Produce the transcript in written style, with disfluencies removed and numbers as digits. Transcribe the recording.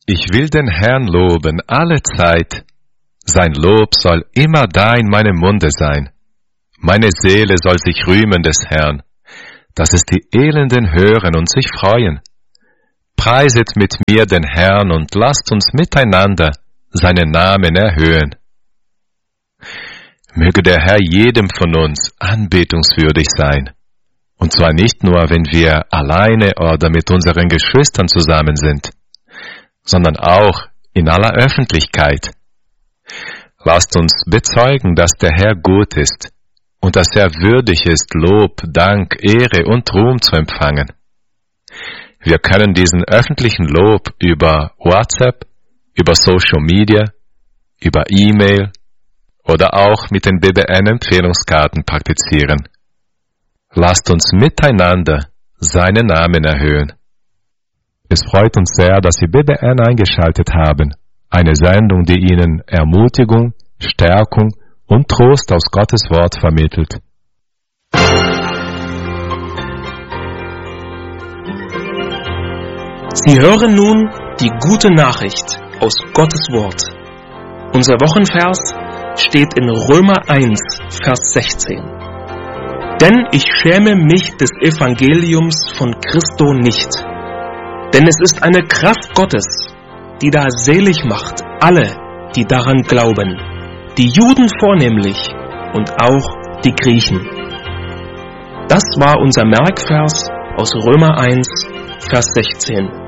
Ich will den Herrn loben alle Zeit. Sein Lob soll immer da in meinem Munde sein. Meine Seele soll sich rühmen des Herrn, dass es die Elenden hören und sich freuen. Preiset mit mir den Herrn und lasst uns miteinander seinen Namen erhöhen. Möge der Herr jedem von uns anbetungswürdig sein. Und zwar nicht nur, wenn wir alleine oder mit unseren Geschwistern zusammen sind, sondern auch in aller Öffentlichkeit. Lasst uns bezeugen, dass der Herr gut ist und dass er würdig ist, Lob, Dank, Ehre und Ruhm zu empfangen. Wir können diesen öffentlichen Lob über WhatsApp, über Social Media, über E-Mail oder auch mit den BBN-Empfehlungskarten praktizieren. Lasst uns miteinander seinen Namen erhöhen. Es freut uns sehr, dass Sie BBN eingeschaltet haben. Eine Sendung, die Ihnen Ermutigung, Stärkung und Trost aus Gottes Wort vermittelt. Sie hören nun die gute Nachricht aus Gottes Wort. Unser Wochenvers steht in Römer 1, Vers 16. Denn ich schäme mich des Evangeliums von Christo nicht. Denn es ist eine Kraft Gottes, die da selig macht alle, die daran glauben, die Juden vornehmlich und auch die Griechen. Das war unser Merkvers aus Römer 1, Vers 16.